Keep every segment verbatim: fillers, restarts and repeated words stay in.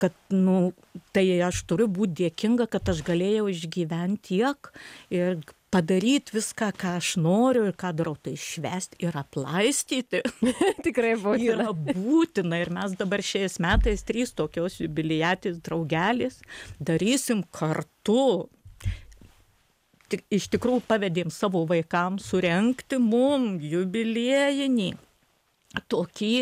kad, nu, tai aš turiu būti dėkinga, kad aš galėjau išgyventi tiek ir padaryti viską, ką aš noriu ir ką darau, tai švęsti ir aplaistyti. Tikrai būtina. Yra būtina ir mes dabar šiais metais trys tokios jubiliatės draugelės darysim kartu. Tik, iš tikrųjų pavedėm savo vaikams surenkti mum jubiliejinį tokį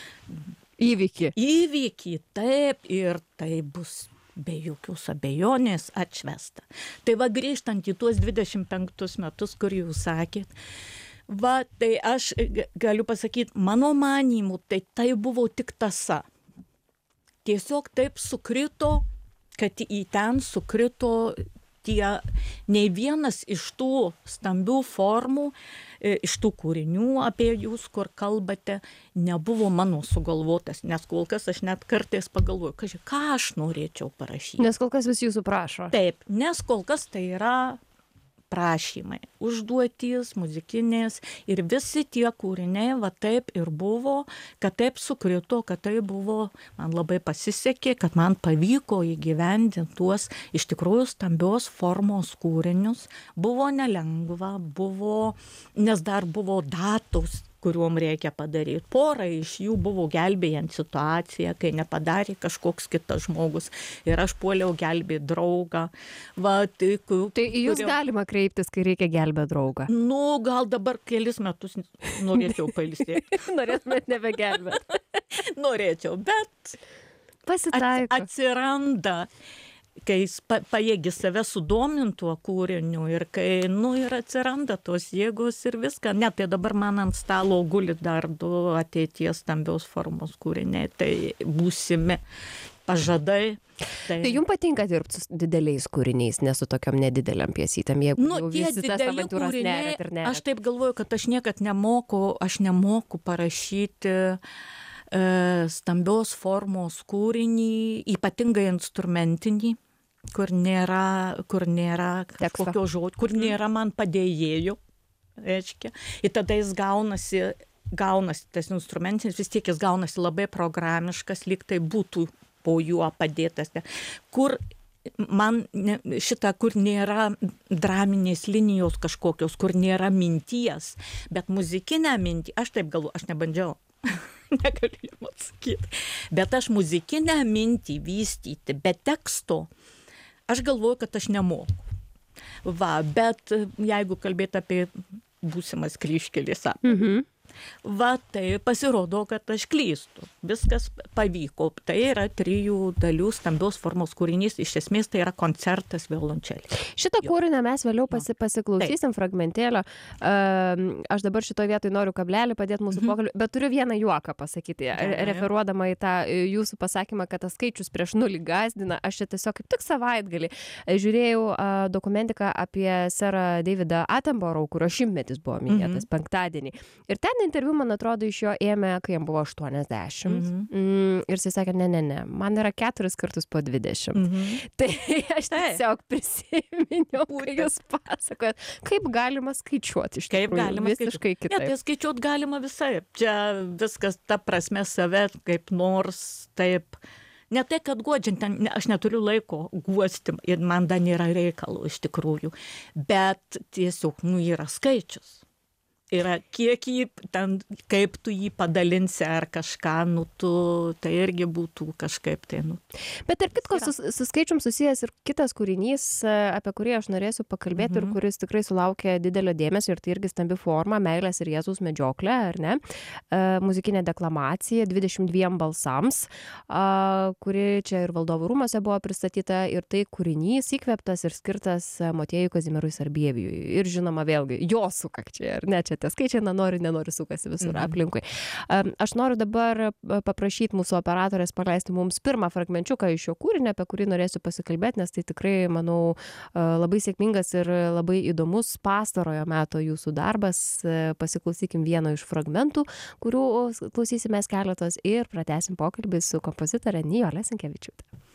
įvykį. Įvykį, taip, ir tai bus be jokios abejonės atšvesta. Tai va, grįžtant į tuos dvidešimt penktus metus, kur jūs sakėt, va, tai aš galiu pasakyti, mano manymu, tai tai buvo tik tąsa. Tiesiog taip sukrito, kad į ten sukrito tie, nei vienas iš tų stambių formų, iš tų kūrinių apie jūs, kur kalbate, nebuvo mano sugalvotas, nes kol kas aš net kartais pagalvoju, kažkai, ką aš norėčiau parašyti. Nes kol kas vis jūsų prašo. Taip, nes kol kas tai yra prašymai, užduotys, muzikinės ir visi tie kūriniai, va taip ir buvo, kad taip sukrito, kad tai buvo, man labai pasisekė, kad man pavyko įgyvendinti tuos iš tikrųjų stambios formos kūrinius. Buvo nelengva, buvo, nes dar buvo datos, kuriuom reikia padaryti. Pora iš jų buvo gelbėjant situaciją, kai nepadarė kažkoks kitas žmogus. Ir aš puoliau gelbėti draugą. Va, tai, tai į jūs kurio... galima kreiptis, kai reikia gelbėti draugą? Nu, gal dabar kelis metus norėčiau pailsėti. Norėtumėt nebegelbėti? Norėčiau, bet pasitaiko. Atsiranda, kai jis pa, pajėgi save sudomint tuo kūriniu ir kai, nu, ir atsiranda tos jėgos ir viską. Net tai dabar man ant stalo guli dar du ateities stambios formos kūriniai, tai būsimi pažadai. Tai, tai jums patinka dirbti su dideliais kūriniais, ne su tokiom nedideliam piesytėm, jeigu nu, jau visi tas avantūras neret ir neret. Aš taip galvoju, kad aš niekad nemoku, aš nemoku parašyti e, stambios formos kūrinį, ypatingai instrumentinį, kur nėra, kur nėra kažkokio žodžio, kur nėra man padėjėjų, reiškia. Ir tada jis gaunasi, gaunasi tas instrumentinis, vis tiek jis gaunasi labai programiškas, lyg tai būtų po juo padėtas. Kur man ne, šitą, kur nėra draminės linijos kažkokios, kur nėra minties, bet muzikinę mintį, aš taip galvoju, aš nebandžiau. Negaliu jums atsakyti. Bet aš muzikinę mintį vystyti, be teksto, aš galvoju, kad aš nemoku. Va, bet jeigu kalbėti apie būsimas kryžkelės sapną, mhm. va, tai pasirodo, kad aš klystu. Viskas pavyko. Tai yra trijų dalių stambios formos kūrinys. Iš esmės tai yra koncertas violončelei. Šitą kūrinį mes vėliau pasi, pasiklausysim fragmentėlio. Uh, aš dabar šitoje vietoje noriu kablelį padėti mūsų mm-hmm. pokalbį, bet turiu vieną juoką pasakyti, ja, referuodama į tą jūsų pasakymą, kad tas skaičius prieš nulį gazdina. Aš čia tiesiog kaip tik savaitgalį žiūrėjau uh, dokumentiką apie serą Davidą Attenborough, kurio šimtmetis buvo minėtas mm-hmm. penktadienį. Ir ten interviu, man atrodo, iš jo ėmė, kai jam buvo aštuoniasdešimt. Mm-hmm. Mm, ir jis sakė, ne, ne, ne, man yra keturis kartus po dvidešimt. Mm-hmm. Tai aš tiesiog prisiminiau, kai jūs pasakojat, kaip galima skaičiuoti iš tikrųjų. Kaip galima visiškai kitaip. Ne, tai skaičiuoti galima visai. Čia viskas ta prasme save kaip nors taip. Ne tai, kad guodžiant, aš neturiu laiko guosti ir man dar nėra reikalo iš tikrųjų. Bet tiesiog, nu, yra skaičius. Yra kiek jį, ten, kaip tu jį padalinsi ar kažką, nu, tu, tai irgi būtų kažkaip tai, nu. Bet ir kitko su, su skaičium susijęs ir kitas kūrinys, apie kurį aš norėsiu pakalbėti mm-hmm. ir kuris tikrai sulaukė didelio dėmesio ir tai irgi stambi forma, Meilės ir Jėzaus medžioklė, ar ne? Uh, muzikinė deklamacija dvidešimt dviem balsams, uh, kuri čia ir Valdovų rūmuose buvo pristatyta ir tai kūrinys įkvėptas ir skirtas Motiejui Kazimierui Sarbievijui. Ir žinoma vėlgi, jo sukakčiai, ar ne? Čia tie skaičiai, na, nori, nenori sukasi visur mm-hmm. aplinkui. Aš noriu dabar paprašyti mūsų operatorės paleisti mums pirmą fragmenčiuką iš šio kūrinio, apie kurį norėsiu pasikalbėti, nes tai tikrai, manau, labai sėkmingas ir labai įdomus pastarojo meto jūsų darbas. Pasiklausykim vieno iš fragmentų, kurių klausysimės keletos ir pratęsim pokalbį su kompozitorė Nijole Sinkevičiūte.